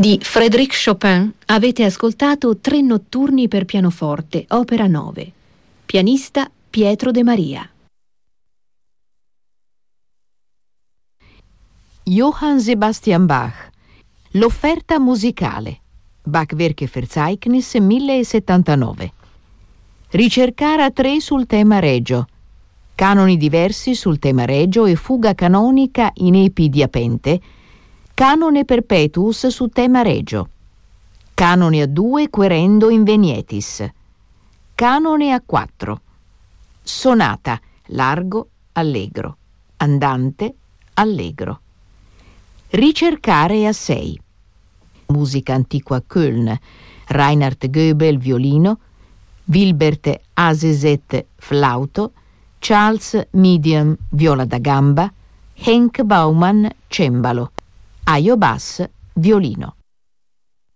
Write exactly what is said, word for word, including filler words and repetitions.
Di Frédéric Chopin avete ascoltato Tre notturni per pianoforte, opera nove. Pianista Pietro De Maria. Johann Sebastian Bach. L'offerta musicale. Bachwerkverzeichnis millesettantanove. Ricercare a tre sul tema regio. Canoni diversi sul tema regio e fuga canonica in epi di Apente. Canone perpetuus su tema regio. Canone a due querendo in Venietis. Canone a quattro. Sonata largo allegro. Andante allegro. Ricercare a sei. Musica antiqua a Köln. Reinhard Goebel violino. Wilbert Aseset flauto. Charles Medium viola da gamba. Henk Baumann cembalo. Aio Bass violino.